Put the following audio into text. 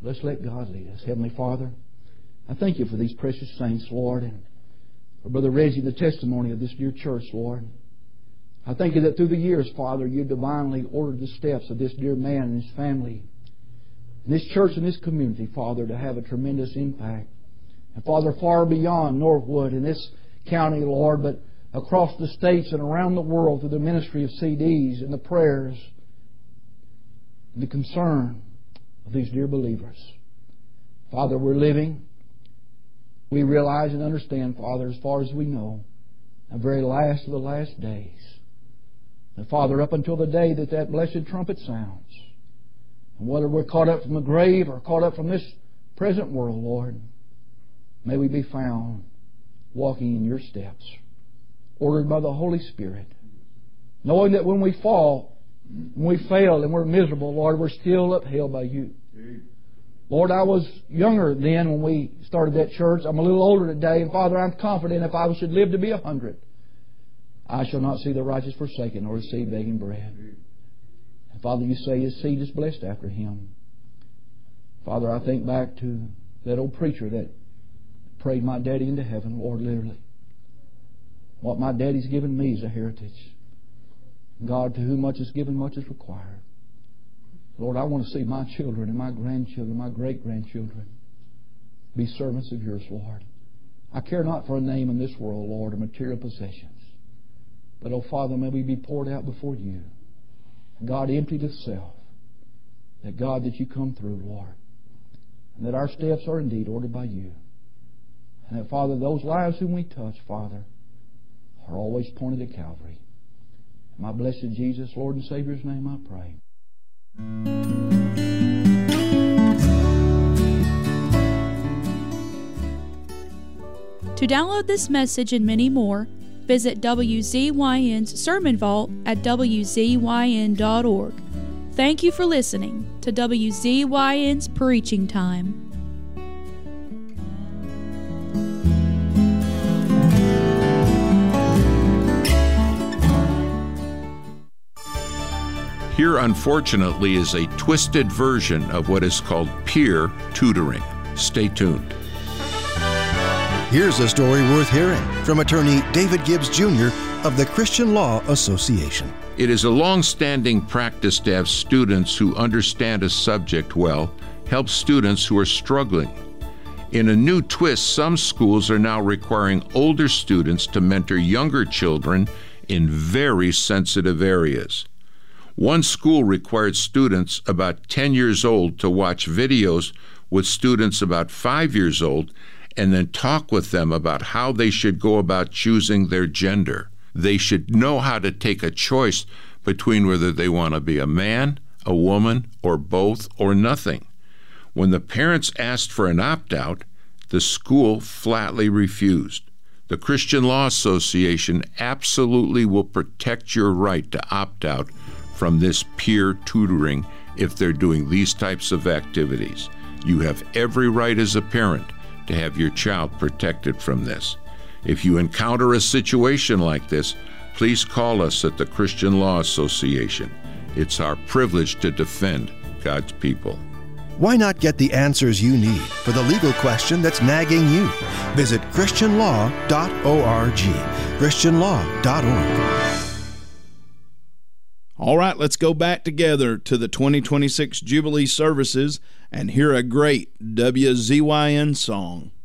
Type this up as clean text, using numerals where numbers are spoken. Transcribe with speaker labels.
Speaker 1: Let's let God lead us. Heavenly Father, I thank You for these precious saints, Lord, and for Brother Reggie, the testimony of this dear church, Lord. I thank You that through the years, Father, You divinely ordered the steps of this dear man and his family, and this church and this community, Father, to have a tremendous impact. And Father, far beyond Northwood and this county, Lord, but across the states and around the world through the ministry of CDs and the prayers and the concern of these dear believers. Father, we're living. We realize and understand, Father, as far as we know, the very last of the last days. And Father, up until the day that that blessed trumpet sounds, and whether we're caught up from the grave or caught up from this present world, Lord, may we be found walking in Your steps, ordered by the Holy Spirit, knowing that when we fall, when we fail and we're miserable, Lord, we're still upheld by You. Lord, I was younger then when we started that church. I'm a little older today, and Father, I'm confident if I should live to be 100, I shall not see the righteous forsaken or his seed begging bread. And Father, You say His seed is blessed after him. Father, I think back to that old preacher that prayed my daddy into heaven, Lord, literally. What my daddy's given me is a heritage. God, to whom much is given, much is required. Lord, I want to see my children and my grandchildren, my great-grandchildren be servants of Yours, Lord. I care not for a name in this world, Lord, or material possessions. But, oh Father, may we be poured out before You. God, emptied of self. That, God, that You come through, Lord. And that our steps are indeed ordered by You. And that, Father, those lives whom we touch, Father, are always pointed at Calvary. In my blessed Jesus, Lord and Savior's name I pray.
Speaker 2: To download this message and many more, visit WZYN's Sermon Vault at WZYN.org. Thank you for listening to WZYN's Preaching Time.
Speaker 3: Here, unfortunately, is a twisted version of what is called peer tutoring. Stay tuned.
Speaker 4: Here's a story worth hearing from attorney David Gibbs Jr. of the Christian Law Association.
Speaker 3: It is a long-standing practice to have students who understand a subject well help students who are struggling. In a new twist, some schools are now requiring older students to mentor younger children in very sensitive areas. One school required students about 10 years old to watch videos with students about 5 years old and then talk with them about how they should go about choosing their gender. They should know how to take a choice between whether they want to be a man, a woman, or both, or nothing. When the parents asked for an opt-out, the school flatly refused. The Christian Law Association absolutely will protect your right to opt out from this peer tutoring if they're doing these types of activities. You have every right as a parent to have your child protected from this. If you encounter a situation like this, please call us at the Christian Law Association. It's our privilege to defend God's people.
Speaker 4: Why not get the answers you need for the legal question that's nagging you? Visit christianlaw.org. christianlaw.org.
Speaker 5: All right, let's go back together to the 2026 Jubilee services and hear a great WZYN song.